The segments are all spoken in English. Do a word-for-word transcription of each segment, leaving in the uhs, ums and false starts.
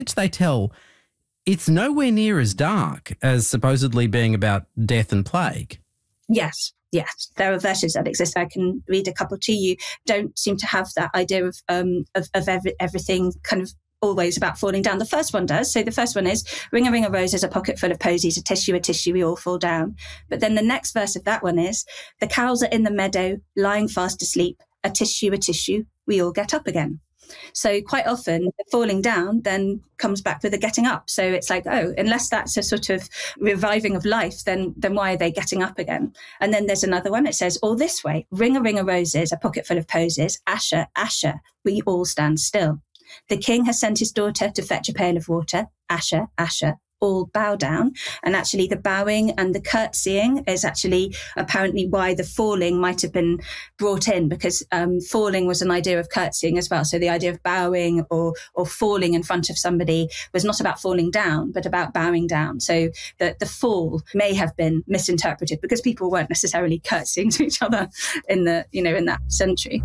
which they tell it's nowhere near as dark as supposedly being about death and plague. Yes, yes. There are verses that exist. I can read a couple to you. Don't seem to have that idea of um of, of every, everything kind of always about falling down. The first one does. So the first one is, ring a ring of roses, a pocket full of posies, a tissue, a tissue, we all fall down. But then the next verse of that one is, the cows are in the meadow, lying fast asleep, a tissue, a tissue, we all get up again. So quite often the falling down then comes back with a getting up. So it's like, oh, unless that's a sort of reviving of life, then then why are they getting up again? And then there's another one. It says, all this way, ring a ring of roses, a pocket full of posies, Asher, Asher, we all stand still. The king has sent his daughter to fetch a pail of water, Asher, Asher, all bow down. And actually the bowing and the curtsying is actually apparently why the falling might have been brought in, because um, falling was an idea of curtsying as well. So the idea of bowing or or falling in front of somebody was not about falling down, but about bowing down. So the, the fall may have been misinterpreted because people weren't necessarily curtsying to each other in the, you know, in that century.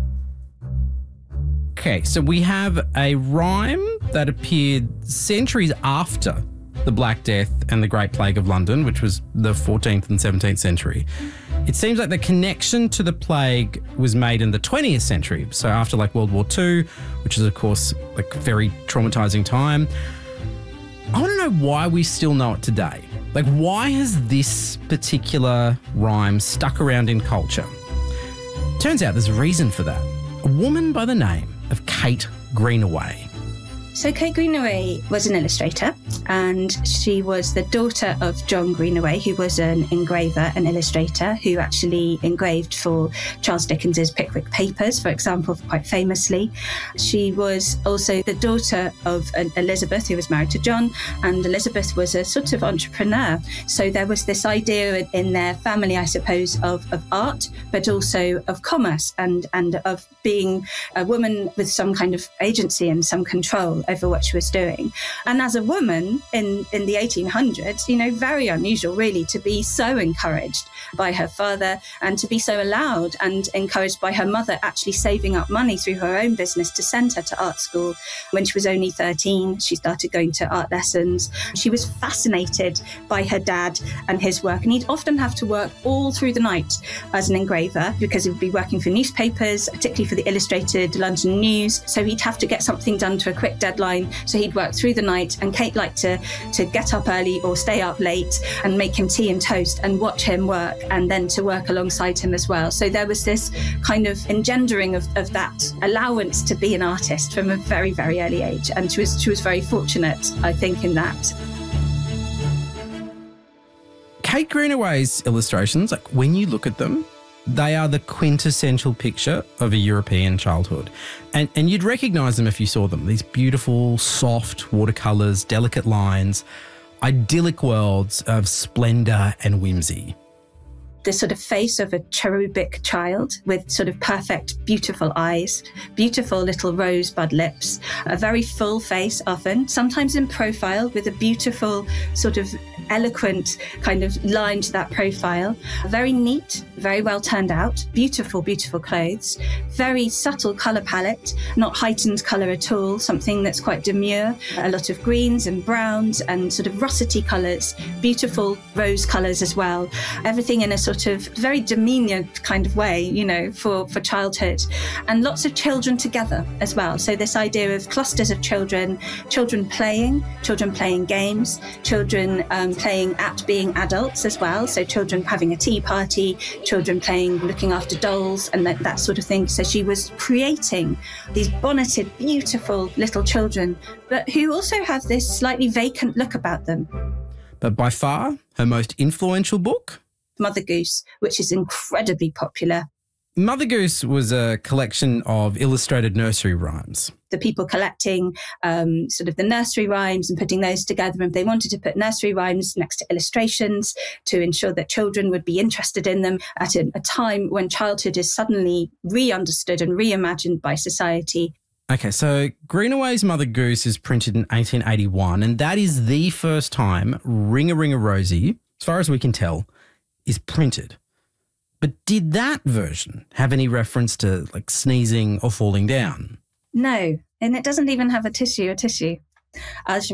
Okay, so we have a rhyme that appeared centuries after the Black Death and the Great Plague of London, which was the fourteenth and seventeenth century. It seems like the connection to the plague was made in the twentieth century, so after like World War Two, which is of course like a very traumatizing time. I want to know why we still know it today. Like, why has this particular rhyme stuck around in culture? Turns out there's a reason for that. A woman by the name of Kate Greenaway. So Kate Greenaway was an illustrator, and she was the daughter of John Greenaway, who was an engraver and illustrator who actually engraved for Charles Dickens's Pickwick Papers, for example, quite famously. She was also the daughter of Elizabeth, who was married to John, and Elizabeth was a sort of entrepreneur. So there was this idea in their family, I suppose, of, of art, but also of commerce and, and of being a woman with some kind of agency and some control over what she was doing. And as a woman in, in the eighteen hundreds, you know, very unusual really to be so encouraged by her father and to be so allowed and encouraged by her mother actually saving up money through her own business to send her to art school. When she was only thirteen, she started going to art lessons. She was fascinated by her dad and his work, and he'd often have to work all through the night as an engraver because he would be working for newspapers, particularly for the Illustrated London News. So he'd have to get something done to a quick deadline. So he'd work through the night, and Kate liked to, to get up early or stay up late and make him tea and toast and watch him work, and then to work alongside him as well. So there was this kind of engendering of, of that allowance to be an artist from a very, very early age. And she was, she was very fortunate, I think, in that. Kate Greenaway's illustrations, like when you look at them, they are the quintessential picture of a European childhood. And and you'd recognise them if you saw them. These beautiful, soft watercolours, delicate lines, idyllic worlds of splendour and whimsy. The sort of face of a cherubic child with sort of perfect, beautiful eyes, beautiful little rosebud lips, a very full face often, sometimes in profile with a beautiful sort of eloquent kind of line to that profile. Very neat, very well turned out, beautiful, beautiful clothes, very subtle colour palette, not heightened colour at all, something that's quite demure, a lot of greens and browns and sort of russety colours, beautiful rose colours as well, everything in a sort of very demeaning kind of way, you know, for, for childhood, and lots of children together as well. So this idea of clusters of children, children playing, children playing games, children um, playing at being adults as well. So children having a tea party, children playing, looking after dolls and that, that sort of thing. So she was creating these bonneted, beautiful little children, but who also have this slightly vacant look about them. But by far, her most influential book? Mother Goose, which is incredibly popular. Mother Goose was a collection of illustrated nursery rhymes. The people collecting um, sort of the nursery rhymes and putting those together, and they wanted to put nursery rhymes next to illustrations to ensure that children would be interested in them at a, a time when childhood is suddenly re-understood and reimagined by society. Okay, so Greenaway's Mother Goose is printed in eighteen eighty-one, and that is the first time Ring a Ring a Rosie, as far as we can tell, is printed. But did that version have any reference to like sneezing or falling down? No, and it doesn't even have a tissue, a tissue. As